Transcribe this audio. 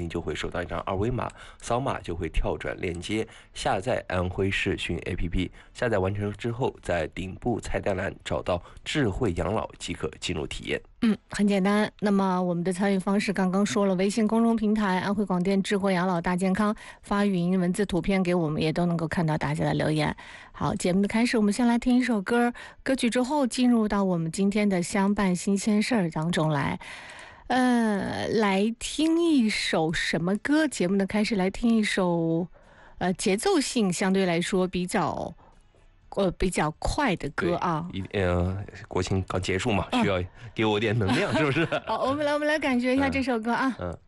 您就会收到一张二维码，扫码就会跳转链接下载安徽视讯 APP。下载完成之后，在顶部菜单栏找到智慧养老即可进入体验。 很简单。那么我们的参与方式刚刚说了，微信公众平台安徽广电智慧养老大健康，发语音、文字、图片给我们，也都能够看到大家的留言。好，节目的开始，我们先来听一首歌，歌曲之后进入到我们今天的相伴新鲜事儿当中来。来听一首什么歌？节目的开始来听一首，节奏性相对来说比较快的歌啊。 国庆刚结束嘛，需要给我点能量，是不是？ 好，我们来感觉一下这首歌啊。